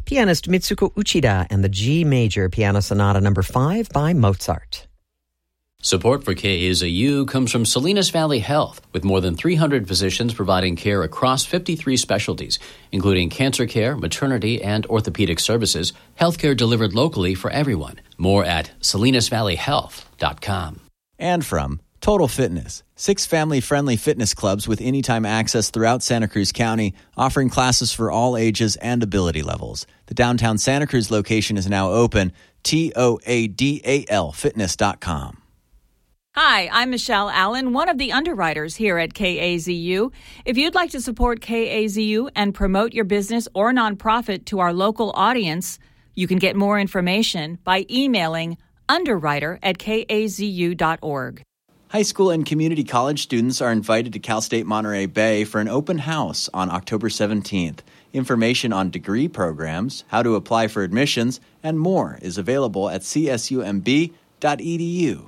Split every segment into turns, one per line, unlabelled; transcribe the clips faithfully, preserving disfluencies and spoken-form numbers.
pianist Mitsuko Uchida and the G Major Piano Sonata number five by Mozart.
Support for K A Z U comes from Salinas Valley Health, with more than three hundred physicians providing care across fifty-three specialties, including cancer care, maternity, and orthopedic services, healthcare delivered locally for everyone. More at salinas valley health dot com.
And from Total Fitness, six family-friendly fitness clubs with anytime access throughout Santa Cruz County, offering classes for all ages and ability levels. The downtown Santa Cruz location is now open, T O A D A L fitness dot com.
Hi, I'm Michelle Allen, one of the underwriters here at K A Z U. If you'd like to support K A Z U and promote your business or nonprofit to our local audience, you can get more information by emailing underwriter at k a z u dot org.
High school and community college students are invited to Cal State Monterey Bay for an open house on October seventeenth. Information on degree programs, how to apply for admissions, and more is available at c s u m b dot e d u.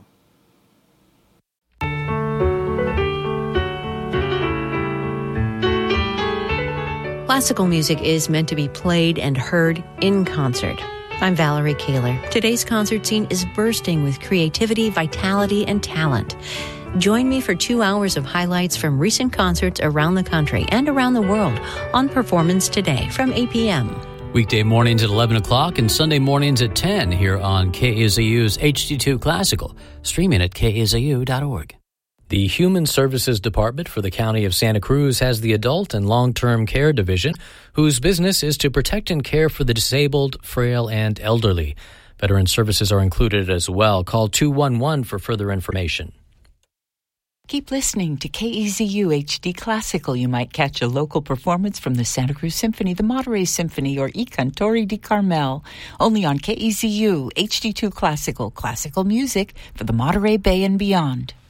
Classical music is meant to be played and heard in concert. I'm Valerie Kaler. Today's concert scene is bursting with creativity, vitality, and talent. Join me for two hours of highlights from recent concerts around the country and around the world on Performance Today from eight p.m.
Weekday mornings at eleven o'clock and Sunday mornings at ten here on K A Z U's H D two Classical, streaming at k a z u dot org. The Human Services Department for the County of Santa Cruz has the Adult and Long-Term Care Division, whose business is to protect and care for the disabled, frail, and elderly. Veteran services are included as well. Call two one one for further information.
Keep listening to K E Z U H D Classical. You might catch a local performance from the Santa Cruz Symphony, the Monterey Symphony, or I Cantori di Carmel. Only on K E Z U H D two Classical, classical music for the Monterey Bay and beyond.